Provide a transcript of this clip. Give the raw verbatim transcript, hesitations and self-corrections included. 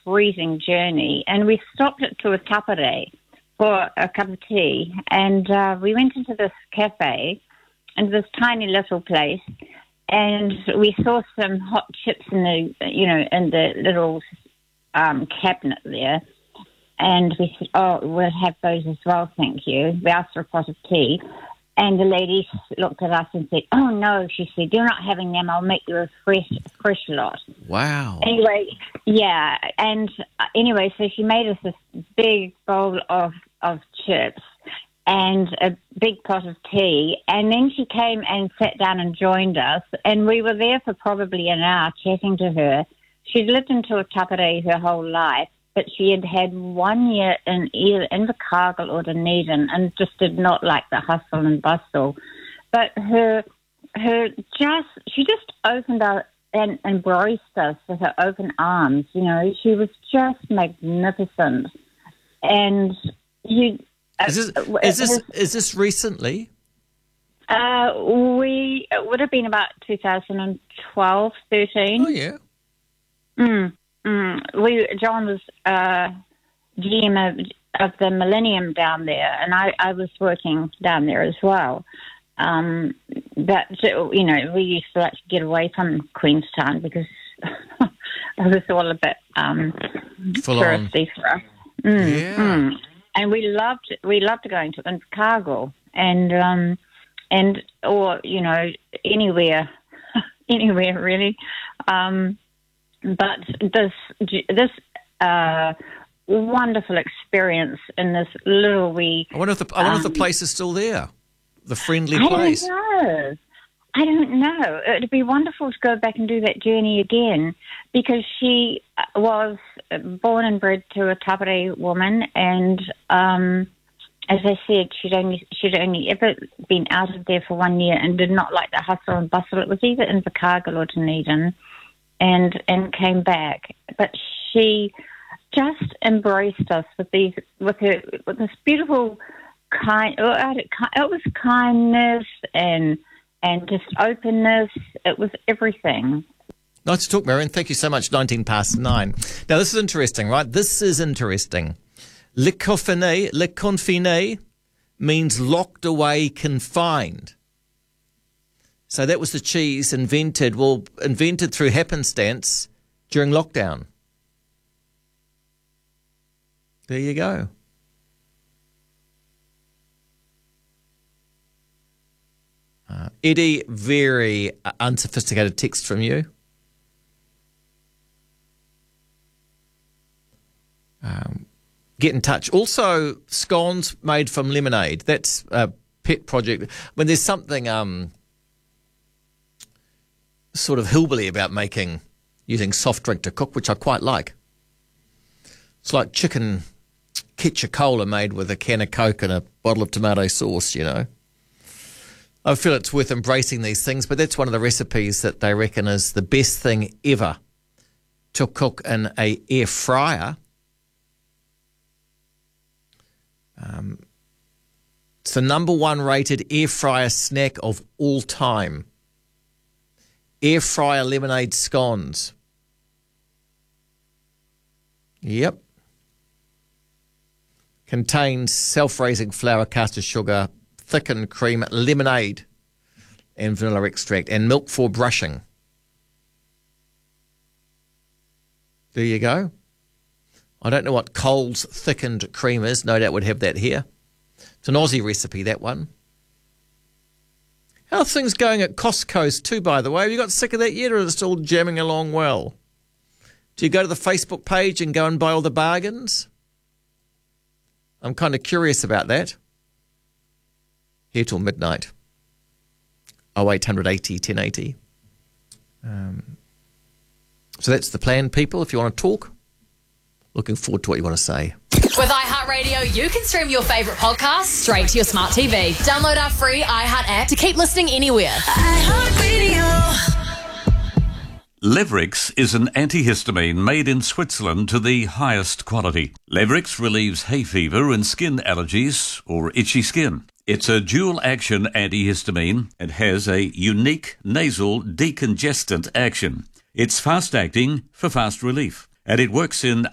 freezing journey, and we stopped at Tuatapere for a cup of tea, and uh, we went into this cafe, into this tiny little place, and we saw some hot chips in the, you know, in the little um, cabinet there, and we said, oh, we'll have those as well, thank you. We asked for a pot of tea, and the lady looked at us and said, oh, no, she said, you're not having them, I'll make you a fresh, fresh lot. Wow. Anyway, yeah, and uh, anyway, so she made us this big bowl of, of chips and a big pot of tea, and then she came and sat down and joined us, and we were there for probably an hour chatting to her. She'd lived in Tuatapere her whole life, but she had had one year in either Invercargill or Dunedin and just did not like the hustle and bustle. But her, her just, she just opened up and embraced us with her open arms. You know, she was just magnificent. And you... Is this, uh, is this, is this recently? Uh, we, it would have been about two thousand twelve, thirteen. Oh, yeah. Mm. Mm, we John was uh, G M of, of the Millennium down there, and I, I was working down there as well. Um, but, you know, we used to like to get away from Queenstown because it was all a bit um, touristy for us. Mm, yeah. Mm. And we loved we loved going to Invercargill and um, and or you know anywhere anywhere really. Um, But this this uh, wonderful experience in this little wee... I wonder if the, I wonder um, if the place is still there, the friendly I place. I don't know. I don't know. It'd be wonderful to go back and do that journey again because she was born and bred to a Tapere woman, and um, as I said, she'd only she'd only ever been out of there for one year and did not like the hustle and bustle. It was either in Invercargill or Dunedin. And and came back, but she just embraced us with these with her with this beautiful kind. It was kindness and and just openness. It was everything. Nice to talk, Marion. Thank you so much. Nineteen past nine. Now this is interesting, right? This is interesting. Le confiné, le confiné means locked away, confined. So that was the cheese invented, well, invented through happenstance during lockdown. There you go. Uh, Eddie, very uh, unsophisticated text from you. Um, get in touch. Also, scones made from lemonade. That's a pet project. When there's something... Um, sort of hillbilly about making, using soft drink to cook, which I quite like. It's like chicken ketchup cola made with a can of Coke and a bottle of tomato sauce, you know. I feel it's worth embracing these things, but that's one of the recipes that they reckon is the best thing ever to cook in a air fryer. Um, it's the number one rated air fryer snack of all time. Air fryer lemonade scones. Yep. Contains self-raising flour, caster sugar, thickened cream, lemonade, and vanilla extract, and milk for brushing. There you go. I don't know what Coles thickened cream is. No doubt would have that here. It's an Aussie recipe, that one. How are things going at Costco's too, by the way? Have you got sick of that yet, or is it still jamming along well? Do you go to the Facebook page and go and buy all the bargains? I'm kind of curious about that. Here till midnight. oh eight hundred eighty, ten eighty. Um, so that's the plan, people, if you want to talk. Looking forward to what you want to say. With iHeartRadio, you can stream your favourite podcasts straight to your smart T V. Download our free iHeart app to keep listening anywhere. iHeartRadio. Levrix is an antihistamine made in Switzerland to the highest quality. Levrix relieves hay fever and skin allergies or itchy skin. It's a dual-action antihistamine and has a unique nasal decongestant action. It's fast-acting for fast relief, and it works in